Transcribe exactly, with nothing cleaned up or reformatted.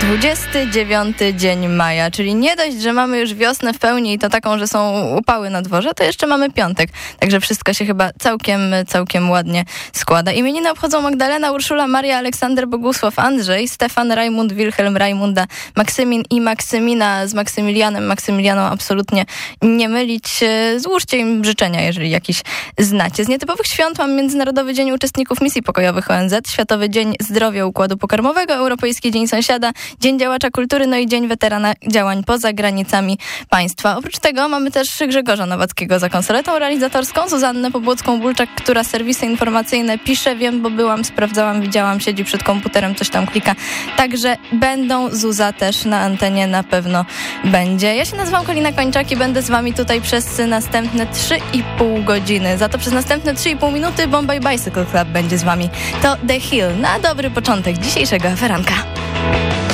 dwudziesty dziewiąty dzień maja, czyli nie dość, że mamy już wiosnę w pełni i to taką, że są upały na dworze, to jeszcze mamy piątek. Także wszystko się chyba całkiem, całkiem ładnie składa. Imieniny obchodzą Magdalena, Urszula, Maria, Aleksander, Bogusław, Andrzej, Stefan, Rajmund, Wilhelm, Rajmunda, Maksymin i Maksymina z Maksymilianem. Maksymilianą absolutnie nie mylić. Złóżcie im życzenia, jeżeli jakieś znacie. Z nietypowych świąt mam Międzynarodowy Dzień Uczestników Misji Pokojowych O N Z, Światowy Dzień Zdrowia Układu Pokarmowego, Europejski Dzień Sąsiada, Dzień Działacza Kultury, no i Dzień Weterana Działań poza granicami państwa. Oprócz tego mamy też Grzegorza Nowackiego za konsoletą realizatorską, Zuzannę Pobłocką-Bulczak, która serwisy informacyjne pisze, wiem, bo byłam, sprawdzałam, widziałam, siedzi przed komputerem, coś tam klika. Także będą, Zuza też na antenie na pewno będzie. Ja się nazywam Kolina Kończak i będę z wami tutaj przez następne trzy i pół godziny. Za to przez następne trzy i pół minuty Bombay Bicycle Club będzie z wami. To The Hill na dobry początek dzisiejszego aferanka.